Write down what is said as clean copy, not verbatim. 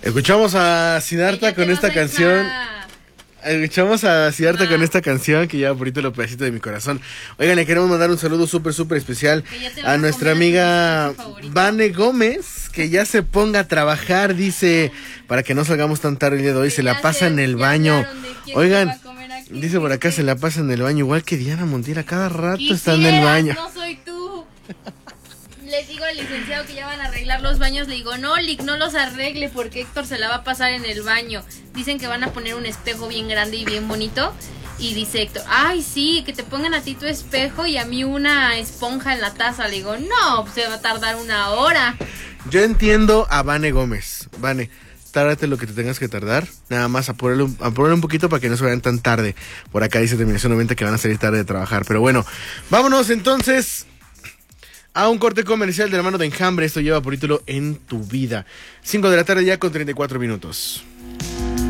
Escuchamos a Siddhartha con esta canción. Escuchamos a Siddhartha con esta canción que lleva por ahí los pedacitos de mi corazón. Oigan, le queremos mandar un saludo súper especial a nuestra amiga Vane Gómez, que ya se ponga a trabajar, dice, para que no salgamos tan tarde el día de hoy, se la pasa en el baño. Oigan, dice por acá, se la pasa en el baño, igual que Diana Montiel, cada rato está en el baño. No soy tú. Les digo al licenciado que ya van a arreglar los baños. Le digo, no, Lick, no los arregle porque Héctor se la va a pasar en el baño. Dicen que van a poner un espejo bien grande y bien bonito. Y dice Héctor, ay, sí, que te pongan a ti tu espejo y a mí una esponja en la taza. Le digo, no, se va a tardar 1 hora. Yo entiendo a Vane Gómez. Vane, tárdate lo que te tengas que tardar. Nada más apúrale un poquito para que no se vayan tan tarde. Por acá dice Terminación 90 que van a salir tarde de trabajar. Pero bueno, vámonos entonces a un corte comercial de la mano de Enjambre. Esto lleva por título En tu vida. 5 de la tarde ya con 34 minutos.